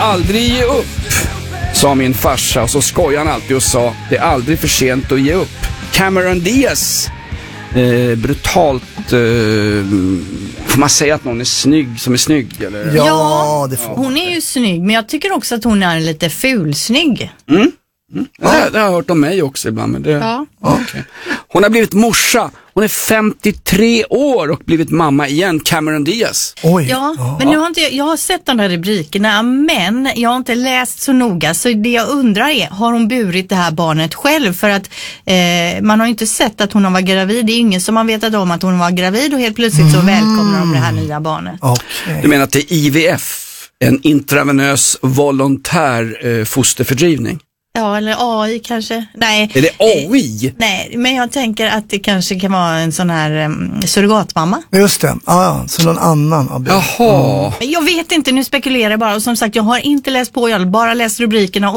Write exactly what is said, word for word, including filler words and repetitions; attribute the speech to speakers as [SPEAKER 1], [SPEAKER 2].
[SPEAKER 1] aldrig ge upp, sa min farsa, och så skojade han alltid och sa, det är aldrig för sent att ge upp. Cameron Diaz, eh, brutalt, eh, får man säga att någon är snygg som är snygg? Eller?
[SPEAKER 2] Ja,
[SPEAKER 3] Ja,
[SPEAKER 2] det får
[SPEAKER 3] hon är ju snygg, men jag tycker också att hon är lite fulsnygg.
[SPEAKER 1] Mm. Mm. Ja. Det, det har jag hört om mig också ibland. Men det,
[SPEAKER 3] Ja.
[SPEAKER 1] Okay. Hon har blivit morsa. Hon är femtiotre år och blivit mamma igen, Cameron Diaz.
[SPEAKER 2] Oj.
[SPEAKER 3] Ja, ja, men nu har inte jag, jag har sett de där rubrikerna, men jag har inte läst så noga. Så det jag undrar är, har hon burit det här barnet själv? För att eh, man har ju inte sett att hon har varit gravid. Det är ingen som har vetat om att hon var gravid och helt plötsligt mm. så välkomnar de det här nya barnet.
[SPEAKER 2] Okay.
[SPEAKER 1] Du menar att det är I V F, en intravenös volontär eh, fosterfördrivning?
[SPEAKER 3] Ja, eller A I kanske. Nej.
[SPEAKER 1] Är det A I?
[SPEAKER 3] Eh, nej, men jag tänker att det kanske kan vara en sån här um, surrogatmamma.
[SPEAKER 2] Just det, ah, ja, så någon annan.
[SPEAKER 1] Jaha.
[SPEAKER 3] Jag vet inte, nu spekulerar jag bara. Och som sagt, jag har inte läst på, jag har bara läst rubrikerna. Och